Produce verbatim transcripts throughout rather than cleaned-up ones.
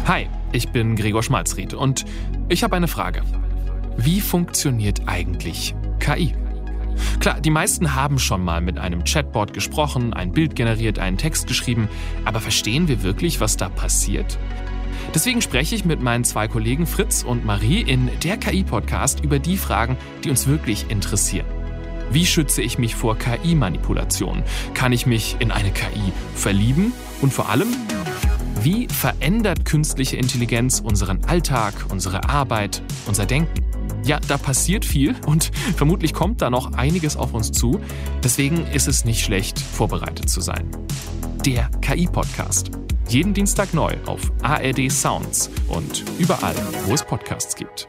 Hi, ich bin Gregor Schmalzried und ich habe eine Frage. Wie funktioniert eigentlich K I? Klar, die meisten haben schon mal mit einem Chatbot gesprochen, ein Bild generiert, einen Text geschrieben, aber verstehen wir wirklich, was da passiert? Deswegen spreche ich mit meinen zwei Kollegen Fritz und Marie in der K I-Podcast über die Fragen, die uns wirklich interessieren. Wie schütze ich mich vor K I-Manipulation? Kann ich mich in eine K I verlieben? Und vor allem, wie verändert künstliche Intelligenz unseren Alltag, unsere Arbeit, unser Denken? Ja, da passiert viel und vermutlich kommt da noch einiges auf uns zu. Deswegen ist es nicht schlecht, vorbereitet zu sein. Der K I-Podcast. Jeden Dienstag neu auf A R D Sounds und überall, wo es Podcasts gibt.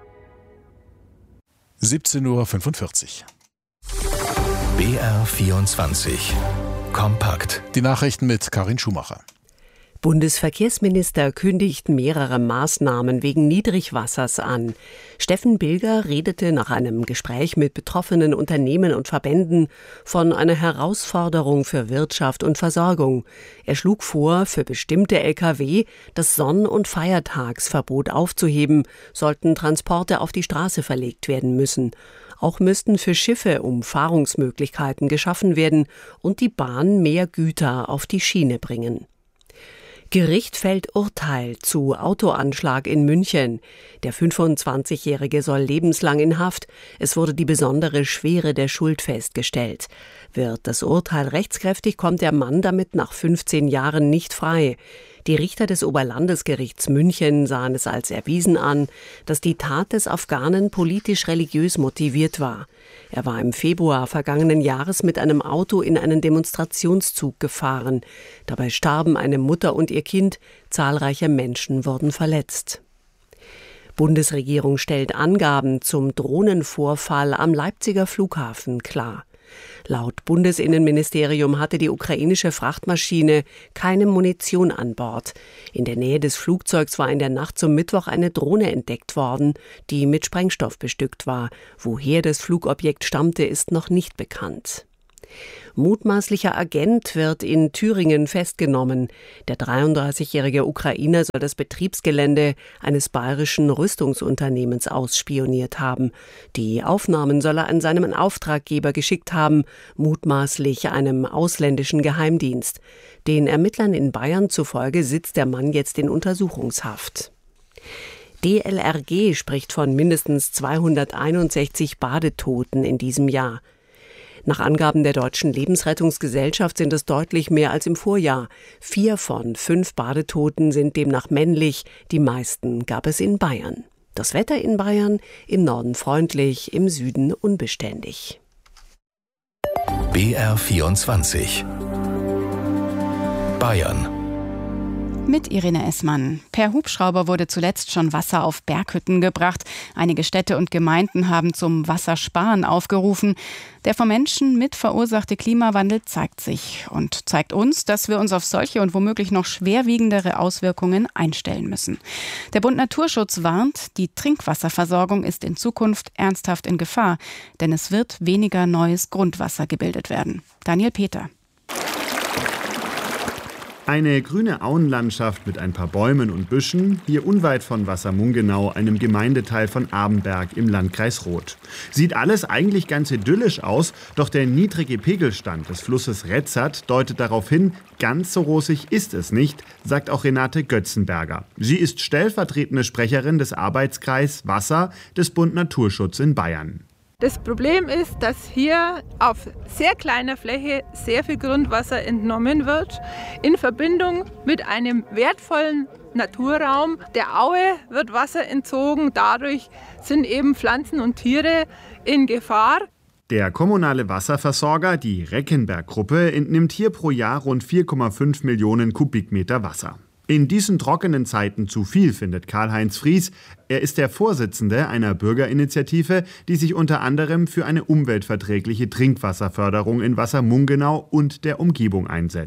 siebzehn Uhr fünfundvierzig. B R vierundzwanzig. Kompakt. Die Nachrichten mit Karin Schumacher. Bundesverkehrsminister kündigt mehrere Maßnahmen wegen Niedrigwassers an. Steffen Bilger redete nach einem Gespräch mit betroffenen Unternehmen und Verbänden von einer Herausforderung für Wirtschaft und Versorgung. Er schlug vor, für bestimmte L K W das Sonn- und Feiertagsverbot aufzuheben, sollten Transporte auf die Straße verlegt werden müssen. Auch müssten für Schiffe Umfahrungsmöglichkeiten geschaffen werden und die Bahn mehr Güter auf die Schiene bringen. Gericht fällt Urteil zu Autoanschlag in München. Der fünfundzwanzigjährige soll lebenslang in Haft. Es wurde die besondere Schwere der Schuld festgestellt. Wird das Urteil rechtskräftig, kommt der Mann damit nach fünfzehn Jahren nicht frei. Die Richter des Oberlandesgerichts München sahen es als erwiesen an, dass die Tat des Afghanen politisch-religiös motiviert war. Er war im Februar vergangenen Jahres mit einem Auto in einen Demonstrationszug gefahren. Dabei starben eine Mutter und ihr Kind, zahlreiche Menschen wurden verletzt. Bundesregierung stellt Angaben zum Drohnenvorfall am Leipziger Flughafen klar. Laut Bundesinnenministerium hatte die ukrainische Frachtmaschine keine Munition an Bord. In der Nähe des Flugzeugs war in der Nacht zum Mittwoch eine Drohne entdeckt worden, die mit Sprengstoff bestückt war. Woher das Flugobjekt stammte, ist noch nicht bekannt. Mutmaßlicher Agent wird in Thüringen festgenommen. Der dreiunddreißigjährige Ukrainer soll das Betriebsgelände eines bayerischen Rüstungsunternehmens ausspioniert haben. Die Aufnahmen soll er an seinen Auftraggeber geschickt haben, mutmaßlich einem ausländischen Geheimdienst. Den Ermittlern in Bayern zufolge sitzt der Mann jetzt in Untersuchungshaft. D L R G spricht von mindestens zweihunderteinundsechzig Badetoten in diesem Jahr. Nach Angaben der Deutschen Lebensrettungsgesellschaft sind es deutlich mehr als im Vorjahr. Vier von fünf Badetoten sind demnach männlich, die meisten gab es in Bayern. Das Wetter in Bayern: im Norden freundlich, im Süden unbeständig. B R vierundzwanzig. Bayern. Mit Irene Essmann. Per Hubschrauber wurde zuletzt schon Wasser auf Berghütten gebracht. Einige Städte und Gemeinden haben zum Wassersparen aufgerufen. Der vom Menschen mit verursachte Klimawandel zeigt sich und zeigt uns, dass wir uns auf solche und womöglich noch schwerwiegendere Auswirkungen einstellen müssen. Der Bund Naturschutz warnt, die Trinkwasserversorgung ist in Zukunft ernsthaft in Gefahr, denn es wird weniger neues Grundwasser gebildet werden. Daniel Peter. Eine grüne Auenlandschaft mit ein paar Bäumen und Büschen, hier unweit von Wassermungenau, einem Gemeindeteil von Abenberg im Landkreis Roth. Sieht alles eigentlich ganz idyllisch aus, doch der niedrige Pegelstand des Flusses Retzert deutet darauf hin, ganz so rosig ist es nicht, sagt auch Renate Götzenberger. Sie ist stellvertretende Sprecherin des Arbeitskreis Wasser des Bund Naturschutz in Bayern. Das Problem ist, dass hier auf sehr kleiner Fläche sehr viel Grundwasser entnommen wird, in Verbindung mit einem wertvollen Naturraum. Der Aue wird Wasser entzogen, dadurch sind eben Pflanzen und Tiere in Gefahr. Der kommunale Wasserversorger, die Reckenberg-Gruppe, entnimmt hier pro Jahr rund vier Komma fünf Millionen Kubikmeter Wasser. In diesen trockenen Zeiten zu viel, findet Karl-Heinz Fries. Er ist der Vorsitzende einer Bürgerinitiative, die sich unter anderem für eine umweltverträgliche Trinkwasserförderung in Wassermungenau und der Umgebung einsetzt.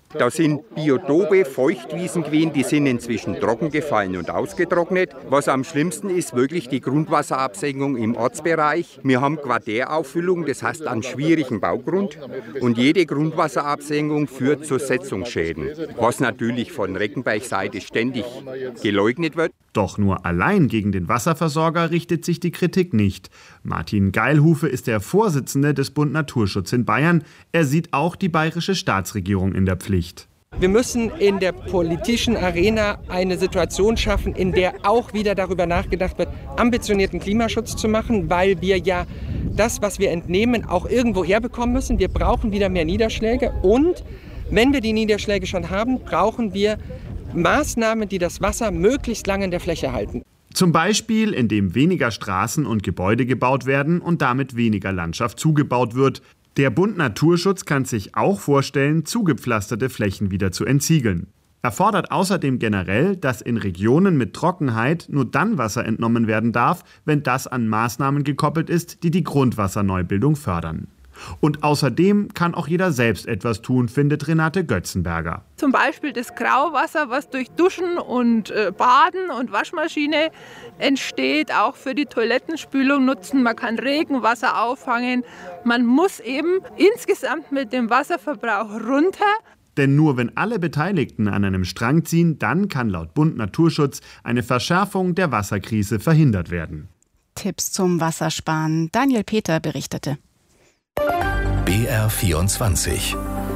Da sind Biotope, Feuchtwiesen gewesen, die sind inzwischen trocken gefallen und ausgetrocknet. Was am schlimmsten ist, wirklich die Grundwasserabsenkung im Ortsbereich. Wir haben Quartärauffüllung, das heißt einen schwierigen Baugrund. Und jede Grundwasserabsenkung führt zu Setzungsschäden, was natürlich von Reckenberg-Seite ständig geleugnet wird. Doch nur allein gegen den Wasserversorger richtet sich die Kritik nicht. Martin Geilhufe ist der Vorsitzende des Bund Naturschutz in Bayern. Er sieht auch die bayerische Staatsregierung in der Pflicht. Wir müssen in der politischen Arena eine Situation schaffen, in der auch wieder darüber nachgedacht wird, ambitionierten Klimaschutz zu machen, weil wir ja das, was wir entnehmen, auch irgendwo herbekommen müssen. Wir brauchen wieder mehr Niederschläge und wenn wir die Niederschläge schon haben, brauchen wir Maßnahmen, die das Wasser möglichst lange in der Fläche halten. Zum Beispiel, indem weniger Straßen und Gebäude gebaut werden und damit weniger Landschaft zugebaut wird. Der Bund Naturschutz kann sich auch vorstellen, zugepflasterte Flächen wieder zu entsiegeln. Er fordert außerdem generell, dass in Regionen mit Trockenheit nur dann Wasser entnommen werden darf, wenn das an Maßnahmen gekoppelt ist, die die Grundwasserneubildung fördern. Und außerdem kann auch jeder selbst etwas tun, findet Renate Götzenberger. Zum Beispiel das Grauwasser, was durch Duschen und äh, Baden und Waschmaschine entsteht, auch für die Toilettenspülung nutzen. Man kann Regenwasser auffangen. Man muss eben insgesamt mit dem Wasserverbrauch runter. Denn nur wenn alle Beteiligten an einem Strang ziehen, dann kann laut Bund Naturschutz eine Verschärfung der Wasserkrise verhindert werden. Tipps zum Wassersparen. Daniel Peter berichtete. B R vierundzwanzig.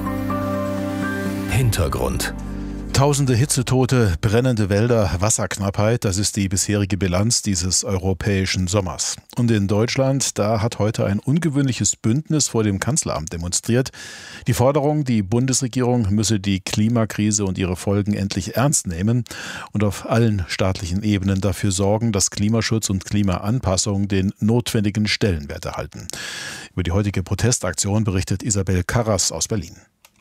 Hintergrund. Tausende Hitzetote, brennende Wälder, Wasserknappheit, das ist die bisherige Bilanz dieses europäischen Sommers. Und in Deutschland, da hat heute ein ungewöhnliches Bündnis vor dem Kanzleramt demonstriert. Die Forderung, die Bundesregierung müsse die Klimakrise und ihre Folgen endlich ernst nehmen und auf allen staatlichen Ebenen dafür sorgen, dass Klimaschutz und Klimaanpassung den notwendigen Stellenwert erhalten. Über die heutige Protestaktion berichtet Isabel Karras aus Berlin.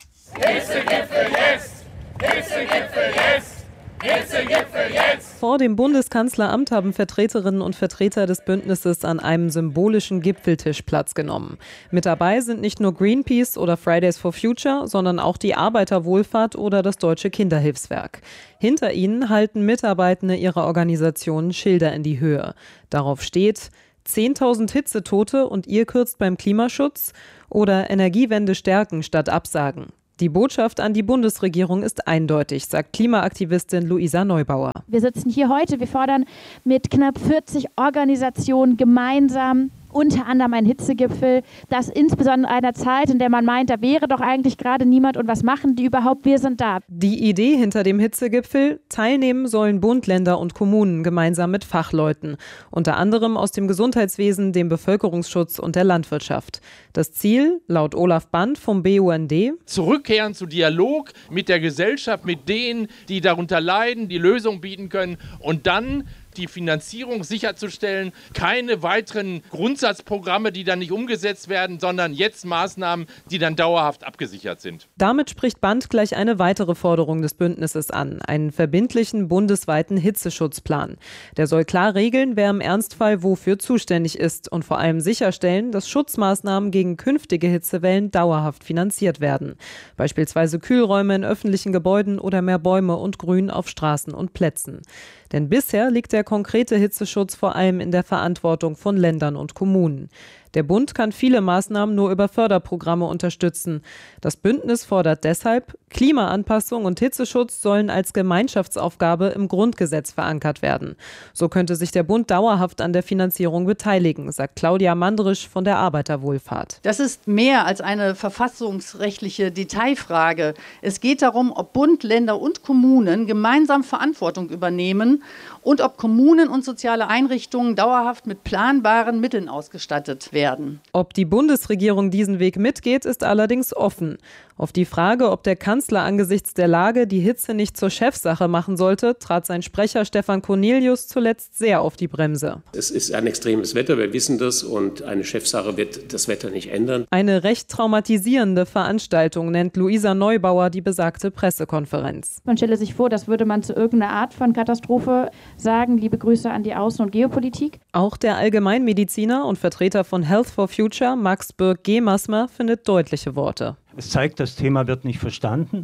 Hitzegipfel jetzt! Hitzegipfel jetzt! Hitzegipfel jetzt! Vor dem Bundeskanzleramt haben Vertreterinnen und Vertreter des Bündnisses an einem symbolischen Gipfeltisch Platz genommen. Mit dabei sind nicht nur Greenpeace oder Fridays for Future, sondern auch die Arbeiterwohlfahrt oder das Deutsche Kinderhilfswerk. Hinter ihnen halten Mitarbeitende ihrer Organisationen Schilder in die Höhe. Darauf steht: zehntausend Hitzetote und ihr kürzt beim Klimaschutz oder Energiewende stärken statt absagen. Die Botschaft an die Bundesregierung ist eindeutig, sagt Klimaaktivistin Luisa Neubauer. Wir sitzen hier heute, wir fordern mit knapp vierzig Organisationen gemeinsam unter anderem ein Hitzegipfel, das insbesondere in einer Zeit, in der man meint, da wäre doch eigentlich gerade niemand und was machen die überhaupt, wir sind da. Die Idee hinter dem Hitzegipfel: teilnehmen sollen Bund, Länder und Kommunen gemeinsam mit Fachleuten, unter anderem aus dem Gesundheitswesen, dem Bevölkerungsschutz und der Landwirtschaft. Das Ziel, laut Olaf Band vom B U N D: zurückkehren zu Dialog mit der Gesellschaft, mit denen, die darunter leiden, die Lösung bieten können und dann die Finanzierung sicherzustellen, keine weiteren Grundsatzprogramme, die dann nicht umgesetzt werden, sondern jetzt Maßnahmen, die dann dauerhaft abgesichert sind. Damit spricht Band gleich eine weitere Forderung des Bündnisses an, einen verbindlichen bundesweiten Hitzeschutzplan. Der soll klar regeln, wer im Ernstfall wofür zuständig ist und vor allem sicherstellen, dass Schutzmaßnahmen gegen künftige Hitzewellen dauerhaft finanziert werden. Beispielsweise Kühlräume in öffentlichen Gebäuden oder mehr Bäume und Grün auf Straßen und Plätzen. Denn bisher liegt der konkrete Hitzeschutz vor allem in der Verantwortung von Ländern und Kommunen. Der Bund kann viele Maßnahmen nur über Förderprogramme unterstützen. Das Bündnis fordert deshalb, Klimaanpassung und Hitzeschutz sollen als Gemeinschaftsaufgabe im Grundgesetz verankert werden. So könnte sich der Bund dauerhaft an der Finanzierung beteiligen, sagt Claudia Mandrisch von der Arbeiterwohlfahrt. Das ist mehr als eine verfassungsrechtliche Detailfrage. Es geht darum, ob Bund, Länder und Kommunen gemeinsam Verantwortung übernehmen und ob Kommunen und soziale Einrichtungen dauerhaft mit planbaren Mitteln ausgestattet werden. Ob die Bundesregierung diesen Weg mitgeht, ist allerdings offen. Auf die Frage, ob der Kanzler angesichts der Lage die Hitze nicht zur Chefsache machen sollte, trat sein Sprecher Stefan Cornelius zuletzt sehr auf die Bremse. Es ist ein extremes Wetter, wir wissen das, und eine Chefsache wird das Wetter nicht ändern. Eine recht traumatisierende Veranstaltung nennt Luisa Neubauer die besagte Pressekonferenz. Man stelle sich vor, das würde man zu irgendeiner Art von Katastrophe sagen. Liebe Grüße an die Außen- und Geopolitik. Auch der Allgemeinmediziner und Vertreter von Health for Future, Max Birk-Gemasmer, findet deutliche Worte. Es zeigt, das Thema wird nicht verstanden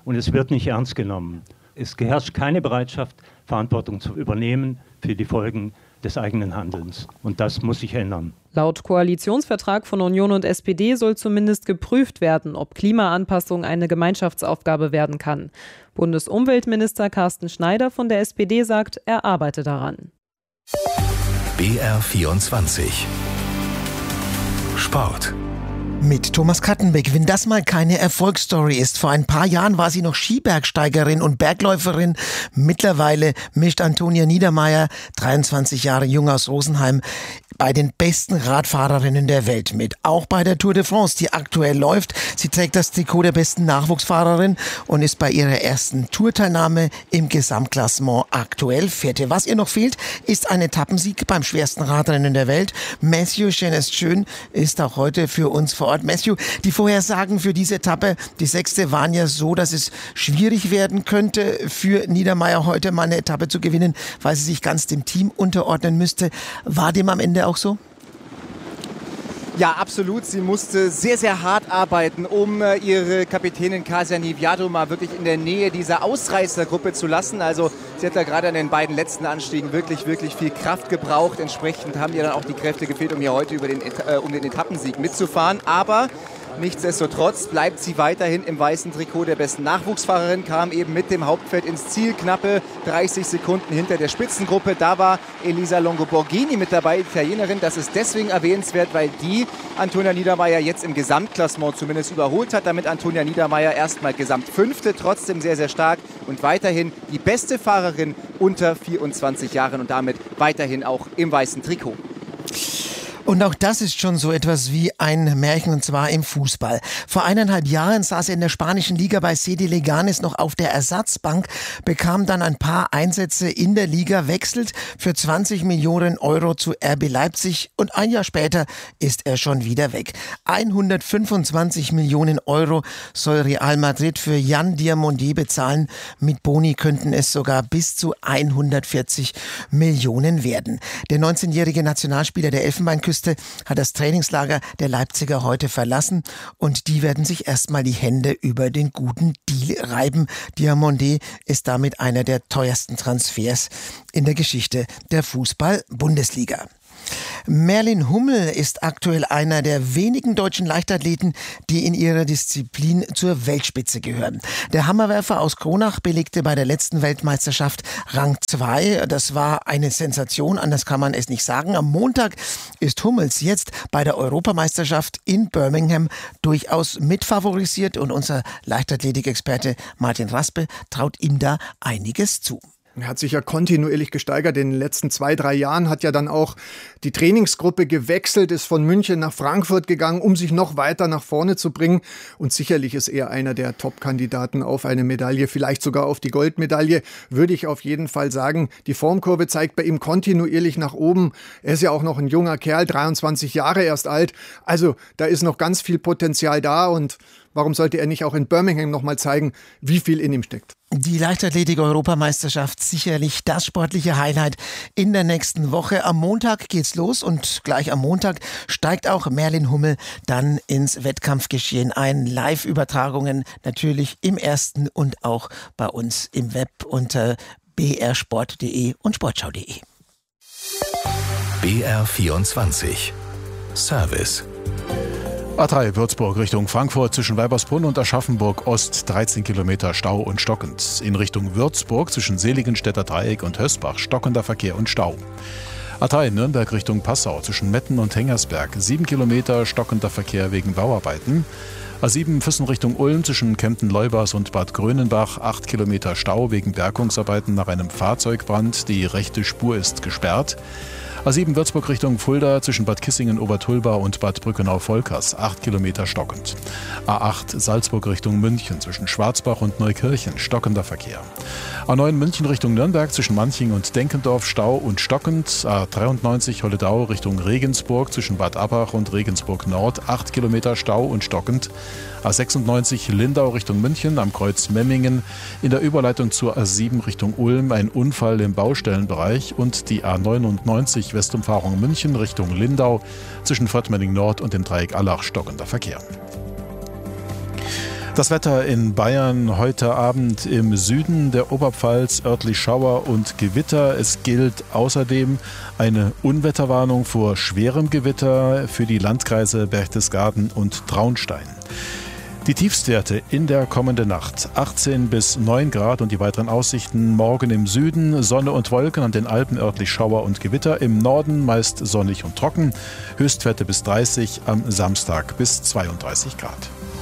und es wird nicht ernst genommen. Es herrscht keine Bereitschaft, Verantwortung zu übernehmen für die Folgen des eigenen Handelns. Und das muss sich ändern. Laut Koalitionsvertrag von Union und S P D soll zumindest geprüft werden, ob Klimaanpassung eine Gemeinschaftsaufgabe werden kann. Bundesumweltminister Carsten Schneider von der S P D sagt, er arbeite daran. B R vierundzwanzig Sport. Mit Thomas Kattenbeck. Wenn das mal keine Erfolgsstory ist. Vor ein paar Jahren war sie noch Skibergsteigerin und Bergläuferin. Mittlerweile mischt Antonia Niedermaier, dreiundzwanzig Jahre jung aus Rosenheim, bei den besten Radfahrerinnen der Welt mit. Auch bei der Tour de France, die aktuell läuft. Sie trägt das Trikot der besten Nachwuchsfahrerin und ist bei ihrer ersten Tourteilnahme im Gesamtklassement aktuell Vierte. Was ihr noch fehlt, ist ein Etappensieg beim schwersten Radrennen der Welt. Matthew Schön ist auch heute für uns vor Ort. Matthew, die Vorhersagen für diese Etappe, die sechste, waren ja so, dass es schwierig werden könnte für Niedermaier heute mal eine Etappe zu gewinnen, weil sie sich ganz dem Team unterordnen müsste. War dem am Ende auch so? Ja, absolut. Sie musste sehr, sehr hart arbeiten, um äh, ihre Kapitänin Kasia Niewiadoma wirklich in der Nähe dieser Ausreißergruppe zu lassen. Also sie hat da gerade an den beiden letzten Anstiegen wirklich, wirklich viel Kraft gebraucht. Entsprechend haben ihr dann auch die Kräfte gefehlt, um hier heute über den, äh, um den Etappensieg mitzufahren. Aber nichtsdestotrotz bleibt sie weiterhin im weißen Trikot der besten Nachwuchsfahrerin, kam eben mit dem Hauptfeld ins Ziel, knappe dreißig Sekunden hinter der Spitzengruppe. Da war Elisa Longo-Borghini mit dabei, Italienerin. Das ist deswegen erwähnenswert, weil die Antonia Niedermaier jetzt im Gesamtklassement zumindest überholt hat. Damit Antonia Niedermaier erstmal Gesamtfünfte, trotzdem sehr, sehr stark und weiterhin die beste Fahrerin unter vierundzwanzig Jahren und damit weiterhin auch im weißen Trikot. Und auch das ist schon so etwas wie ein Märchen, und zwar im Fußball. Vor eineinhalb Jahren saß er in der spanischen Liga bei C D Leganes noch auf der Ersatzbank, bekam dann ein paar Einsätze in der Liga, wechselt für zwanzig Millionen Euro zu R B Leipzig und ein Jahr später ist er schon wieder weg. hundertfünfundzwanzig Millionen Euro soll Real Madrid für Jan Diamonde bezahlen. Mit Boni könnten es sogar bis zu hundertvierzig Millionen werden. Der neunzehnjährige Nationalspieler der Elfenbeinküste hat das Trainingslager der Leipziger heute verlassen und die werden sich erstmal die Hände über den guten Deal reiben. Diamonde ist damit einer der teuersten Transfers in der Geschichte der Fußball-Bundesliga. Merlin Hummel ist aktuell einer der wenigen deutschen Leichtathleten, die in ihrer Disziplin zur Weltspitze gehören. Der Hammerwerfer aus Kronach belegte bei der letzten Weltmeisterschaft Rang zwei. Das war eine Sensation, anders kann man es nicht sagen. Am Montag ist Hummels jetzt bei der Europameisterschaft in Birmingham durchaus mitfavorisiert und unser Leichtathletikexperte Martin Raspe traut ihm da einiges zu. Er hat sich ja kontinuierlich gesteigert in den letzten zwei, drei Jahren, hat ja dann auch die Trainingsgruppe gewechselt, ist von München nach Frankfurt gegangen, um sich noch weiter nach vorne zu bringen. Und sicherlich ist er einer der Top-Kandidaten auf eine Medaille, vielleicht sogar auf die Goldmedaille, würde ich auf jeden Fall sagen. Die Formkurve zeigt bei ihm kontinuierlich nach oben. Er ist ja auch noch ein junger Kerl, dreiundzwanzig Jahre erst alt. Also da ist noch ganz viel Potenzial da und warum sollte er nicht auch in Birmingham noch mal zeigen, wie viel in ihm steckt? Die Leichtathletik-Europameisterschaft sicherlich das sportliche Highlight in der nächsten Woche. Am Montag geht's los und gleich am Montag steigt auch Merlin Hummel dann ins Wettkampfgeschehen ein. Live-Übertragungen natürlich im Ersten und auch bei uns im Web unter b r sport punkt d e und sportschau punkt d e. B R vierundzwanzig Service. A drei Würzburg Richtung Frankfurt zwischen Weibersbrunn und Aschaffenburg Ost dreizehn Kilometer Stau und stockend. In Richtung Würzburg zwischen Seligenstädter Dreieck und Hösbach stockender Verkehr und Stau. A drei Nürnberg Richtung Passau zwischen Metten und Hengersberg sieben Kilometer stockender Verkehr wegen Bauarbeiten. A sieben Füssen Richtung Ulm zwischen Kempten-Leubers und Bad Grönenbach acht Kilometer Stau wegen Bergungsarbeiten nach einem Fahrzeugbrand. Die rechte Spur ist gesperrt. A sieben Würzburg Richtung Fulda zwischen Bad Kissingen-Obertulba und Bad Brückenau-Volkers acht Kilometer stockend. A acht Salzburg Richtung München zwischen Schwarzbach und Neukirchen stockender Verkehr. A neun München Richtung Nürnberg zwischen Manching und Denkendorf Stau und stockend. A dreiundneunzig Holledau Richtung Regensburg zwischen Bad Abbach und Regensburg Nord acht Kilometer Stau und stockend. A sechsundneunzig Lindau Richtung München am Kreuz Memmingen. In der Überleitung zur A sieben Richtung Ulm ein Unfall im Baustellenbereich und die A neunundneunzig Westumfahrung München Richtung Lindau zwischen Fröttmenning Nord und dem Dreieck Allach stockender Verkehr. Das Wetter in Bayern heute Abend im Süden der Oberpfalz, örtlich Schauer und Gewitter. Es gilt außerdem eine Unwetterwarnung vor schwerem Gewitter für die Landkreise Berchtesgaden und Traunstein. Die Tiefstwerte in der kommenden Nacht achtzehn bis neun Grad und die weiteren Aussichten morgen im Süden Sonne und Wolken, an den Alpen örtlich Schauer und Gewitter, im Norden meist sonnig und trocken, Höchstwerte bis dreißig, am Samstag bis zweiunddreißig Grad.